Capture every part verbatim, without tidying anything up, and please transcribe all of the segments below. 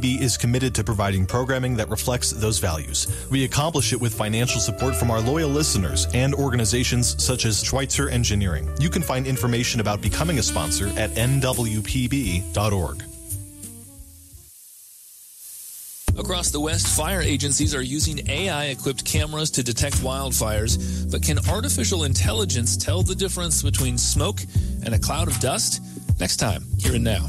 B is committed to providing programming that reflects those values. We accomplish it with financial support from our loyal listeners and organizations such as Schweitzer Engineering. You can find information about becoming a sponsor at N W P B dot org. Across the West, fire agencies are using A I-equipped cameras to detect wildfires, but can artificial intelligence tell the difference between smoke and a cloud of dust? Next time, here and now.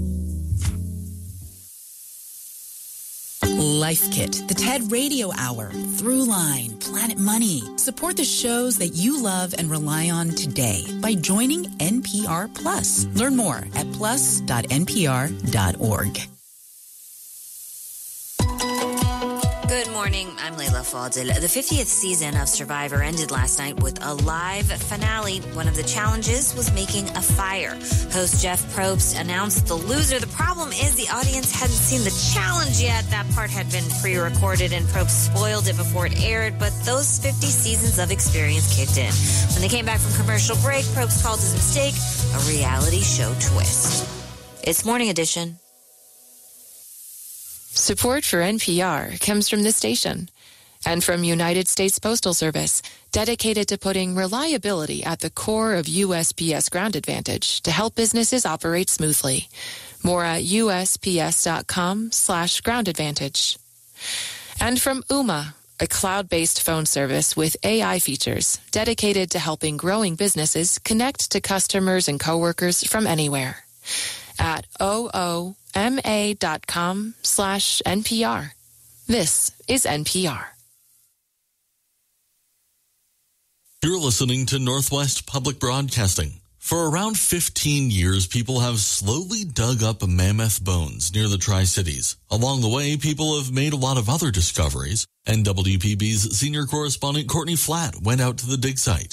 Life Kit, the TED Radio Hour, Throughline, Planet Money. Support the shows that you love and rely on today by joining N P R Plus. Learn more at plus dot n p r dot org. Good morning, I'm Layla Fadil. The fiftieth season of Survivor ended last night with a live finale. One of the challenges was making a fire. Host Jeff Probst announced the loser. The problem is the audience hadn't seen the challenge yet. That part had been pre-recorded and Probst spoiled it before it aired, but those fifty seasons of experience kicked in. When they came back from commercial break, Probst called his mistake a reality show twist. It's Morning Edition. Support for N P R comes from this station and from United States Postal Service, dedicated to putting reliability at the core of U S P S Ground Advantage to help businesses operate smoothly. More at U S P S dot com slash ground advantage. And from Ooma, a cloud-based phone service with A I features dedicated to helping growing businesses connect to customers and coworkers from anywhere. At O O M A dot com slash N P R. This is N P R. You're listening to Northwest Public Broadcasting. For around fifteen years, people have slowly dug up mammoth bones near the Tri-Cities. Along the way, people have made a lot of other discoveries, and W P B's senior correspondent Courtney Flatt went out to the dig site.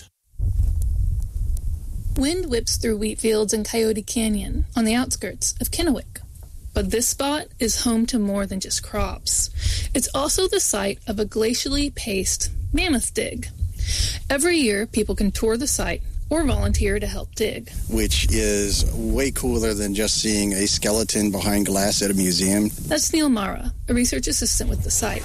Wind whips through wheat fields in Coyote Canyon on the outskirts of Kennewick. But this spot is home to more than just crops. It's also the site of a glacially paced mammoth dig. Every year, people can tour the site or volunteer to help dig. Which is way cooler than just seeing a skeleton behind glass at a museum. That's Neil Mara, a research assistant with the site.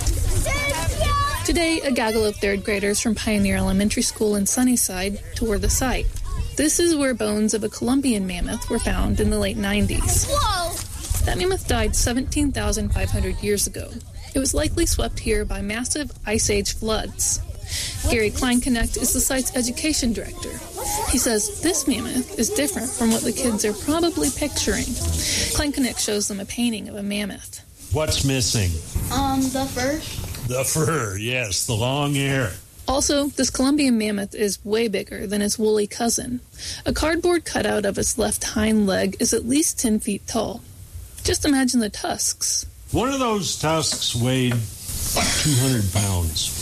Today, a gaggle of third graders from Pioneer Elementary School in Sunnyside tour the site. This is where bones of a Columbian mammoth were found in the late nineties. Whoa! That mammoth died seventeen thousand five hundred years ago. It was likely swept here by massive Ice Age floods. Gary Kleinknecht is the site's education director. He says this mammoth is different from what the kids are probably picturing. Kleinknecht shows them a painting of a mammoth. What's missing? Um, the fur. The fur, yes, the long hair. Also, this Columbian mammoth is way bigger than its woolly cousin. A cardboard cutout of its left hind leg is at least ten feet tall. Just imagine the tusks. One of those tusks weighed two hundred pounds.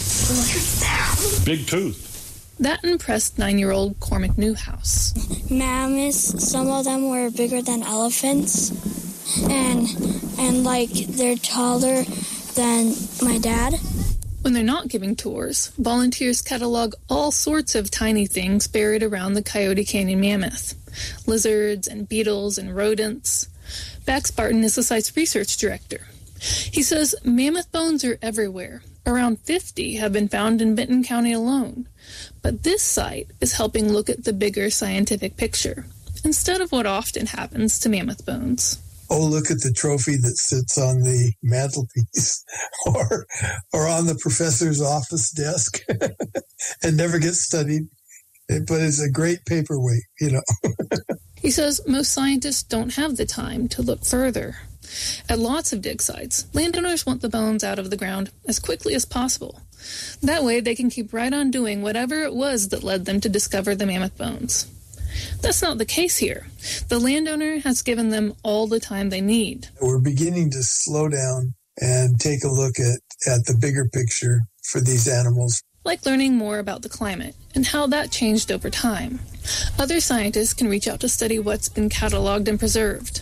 Big tooth. That impressed nine-year-old Cormac Newhouse. Mammoths, some of them were bigger than elephants, and and like they're taller than my dad. When they're not giving tours, volunteers catalog all sorts of tiny things buried around the Coyote Canyon mammoth. Lizards and beetles and rodents. Bax Barton is the site's research director. He says mammoth bones are everywhere. Around fifty have been found in Benton County alone. But this site is helping look at the bigger scientific picture, instead of what often happens to mammoth bones. Oh, look at the trophy that sits on the mantelpiece or or on the professor's office desk and never gets studied. But it's a great paperweight, you know. He says most scientists don't have the time to look further. At lots of dig sites, landowners want the bones out of the ground as quickly as possible. That way they can keep right on doing whatever it was that led them to discover the mammoth bones. That's not the case here. The landowner has given them all the time they need. We're beginning to slow down and take a look at, at the bigger picture for these animals. Like learning more about the climate and how that changed over time. Other scientists can reach out to study what's been cataloged and preserved.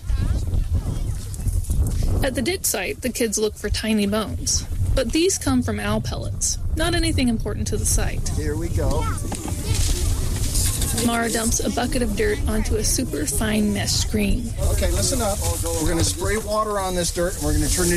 At the dig site, the kids look for tiny bones. But these come from owl pellets, not anything important to the site. Here we go. Mara dumps a bucket of dirt onto a super fine mesh screen. Okay, listen up. We're going to spray water on this dirt, and we're going to turn it